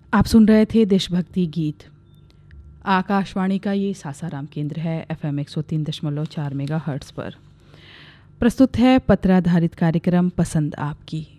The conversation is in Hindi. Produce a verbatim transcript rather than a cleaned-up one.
आप सुन रहे थे देशभक्ति गीत। आकाशवाणी का ये सासाराम केंद्र है, एफएम एक सौ तीन दशमलव चार मेगा हर्ट्ज़ पर। प्रस्तुत है पत्र आधारित कार्यक्रम पसंद आपकी।